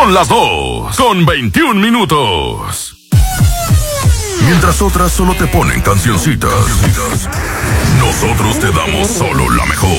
Son las 2:21. Mientras otras solo te ponen cancioncitas, nosotros te damos solo la mejor.